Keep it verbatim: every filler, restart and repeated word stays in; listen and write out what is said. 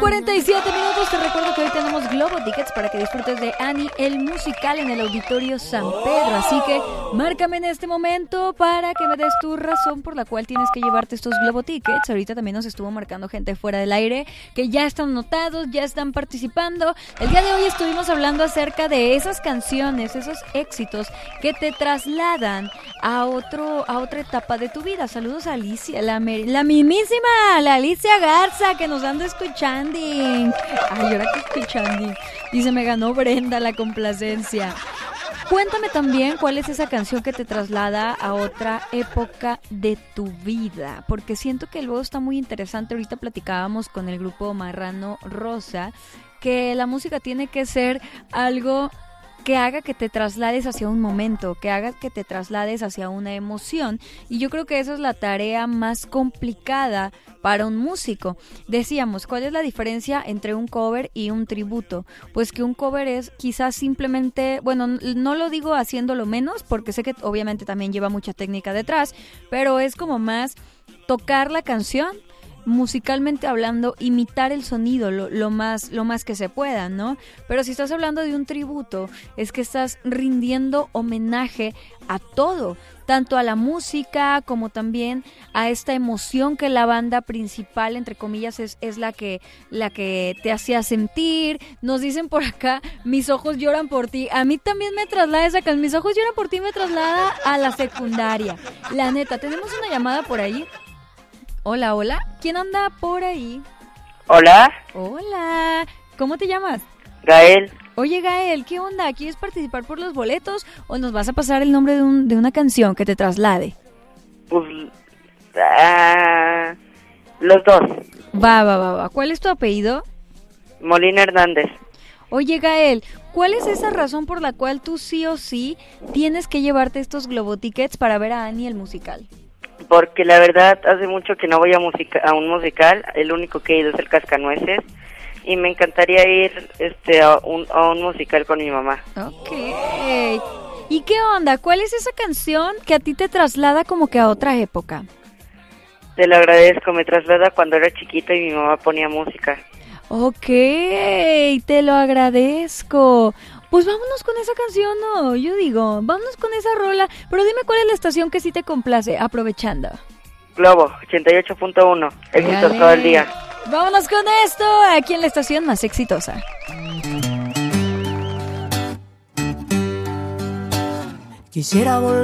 cuarenta y siete minutos, te recuerdo que hoy tenemos Globo Tickets para que disfrutes de Annie el musical en el Auditorio San Pedro, así que márcame en este momento para que me des tu razón por la cual tienes que llevarte estos Globo Tickets. Ahorita también nos estuvo marcando gente fuera del aire que ya están anotados, ya están participando. El día de hoy estuvimos hablando acerca de esas canciones, esos éxitos que te trasladan a otro, a otra etapa de tu vida. Saludos a Alicia, la, la mismísima, la Alicia Garza, que nos anda escuchando. Ay, ahora que escuchando. Y se me ganó Brenda la complacencia. Cuéntame también cuál es esa canción que te traslada a otra época de tu vida, porque siento que luego está muy interesante. Ahorita platicábamos con el grupo Marrano Rosa que la música tiene que ser algo que haga que te traslades hacia un momento, que haga que te traslades hacia una emoción, y yo creo que esa es la tarea más complicada para un músico. Decíamos, ¿cuál es la diferencia entre un cover y un tributo? Pues que un cover es quizás simplemente, bueno, no lo digo haciéndolo menos, porque sé que obviamente también lleva mucha técnica detrás, pero es como más tocar la canción, musicalmente hablando, imitar el sonido lo, lo más lo más que se pueda, ¿no? Pero si estás hablando de un tributo, es que estás rindiendo homenaje a todo, tanto a la música como también a esta emoción que la banda principal, entre comillas, es, es la que la que te hacía sentir. Nos dicen por acá, mis ojos lloran por ti. A mí también me traslada esa canción, mis ojos lloran por ti, me traslada a la secundaria. La neta, tenemos una llamada por ahí. Hola, hola. ¿Quién anda por ahí? Hola. Hola. ¿Cómo te llamas? Gael. Oye, Gael, ¿qué onda? ¿Quieres participar por los boletos o nos vas a pasar el nombre de, un, de una canción que te traslade? Pues, uh, los dos. Va, va, va, va. ¿Cuál es tu apellido? Molina Hernández. Oye, Gael, ¿cuál es esa razón por la cual tú sí o sí tienes que llevarte estos Globo Tickets para ver a Annie el musical? Porque la verdad hace mucho que no voy a, musica- a un musical, el único que he ido es el Cascanueces, y me encantaría ir este a un, a un musical con mi mamá. Ok. ¿Y qué onda? ¿Cuál es esa canción que a ti te traslada como que a otra época? Te lo agradezco, me traslada cuando era chiquita y mi mamá ponía música. Ok, te lo agradezco. Pues vámonos con esa canción, ¿no? Yo digo, vámonos con esa rola. Pero dime cuál es la estación que sí te complace, aprovechando. Globo, ochenta y ocho punto uno, éxitos todo el día. Vámonos con esto, aquí en la estación más exitosa. Quisiera volver.